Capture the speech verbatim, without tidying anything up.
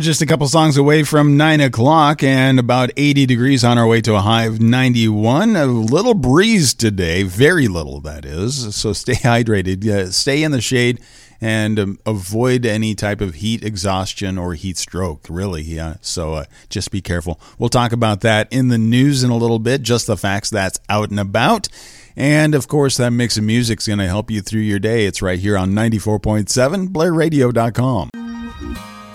just a couple songs away from nine o'clock and about eighty degrees on our way to a high of ninety-one. A little breeze today, very little that is, so stay hydrated, uh, stay in the shade, and um, avoid any type of heat exhaustion or heat stroke, really. Yeah. So uh, just be careful. We'll talk about that in the news in a little bit, just the facts that's out and about. And, of course, that mix of music is going to help you through your day. It's right here on ninety-four point seven, Blair Radio dot com.